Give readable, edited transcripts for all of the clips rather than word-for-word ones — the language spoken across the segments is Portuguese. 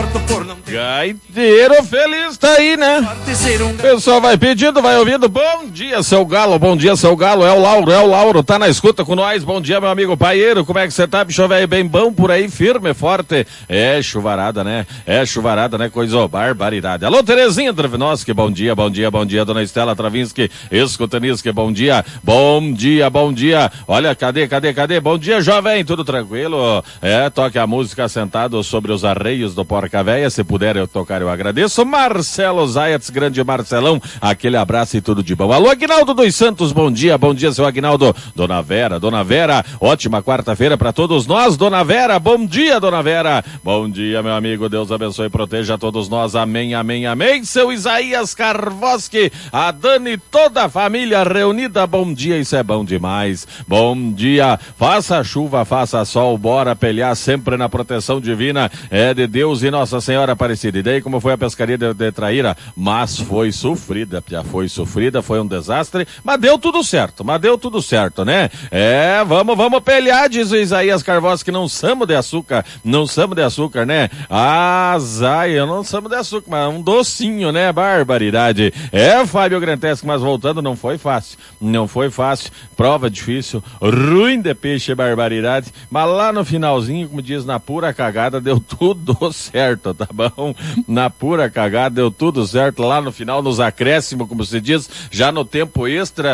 Gaiteiro feliz tá aí, né? O pessoal vai pedindo, vai ouvindo. Bom dia, seu Galo, bom dia, seu Galo. É o Lauro, tá na escuta com nós. Bom dia, meu amigo paieiro, como é que você tá, bicho velho? Bem bom por aí, firme, forte. É chuvarada, né? Coisa, barbaridade. Alô, Terezinha Dravinovski, bom dia, dona Estela Travinski, Escutaniski, bom dia. Olha, cadê? Bom dia, jovem, tudo tranquilo? Toque a música sentado sobre os arreios do Porca Véia, se puder eu tocar, eu agradeço. Marcelo Zayatz, grande Marcelão, aquele abraço e tudo de bom. Alô, Aguinaldo dos Santos, bom dia, seu Aguinaldo. Dona Vera, ótima quarta-feira pra todos nós, Dona Vera, bom dia, Dona Vera. Bom dia, meu amigo, Deus abençoe e proteja a todos nós, amém. Seu Isaías Karvoski, a Dani, toda a família reunida, bom dia, isso é bom demais. Bom dia, faça chuva, faça sol, bora pelear sempre na proteção divina, de Deus e Nossa Senhora Aparecida. E daí como foi a pescaria de Traíra? Mas foi sofrida, foi um desastre, mas deu tudo certo, né? Vamos pelear, diz o Isaías Karvoski, não somos de açúcar, né? Eu não somos de açúcar, mas um docinho, né? Barbaridade. Fábio Grantesco, mas voltando, não foi fácil, prova difícil, ruim de peixe, barbaridade, mas lá no finalzinho, como diz, na pura cagada, deu tudo certo, tá bom? Na pura cagada, deu tudo certo, lá no final, nos acréscimos, como se diz, já no tempo extra,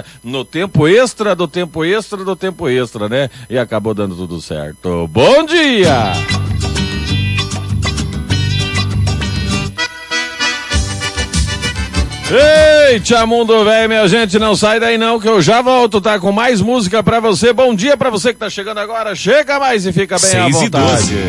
né? E acabou dando tudo certo. Bom dia! Eita, mundo velho, minha gente, não sai daí não, que eu já volto, tá? Com mais música pra você. Bom dia pra você que tá chegando agora. Chega mais e fica bem à vontade.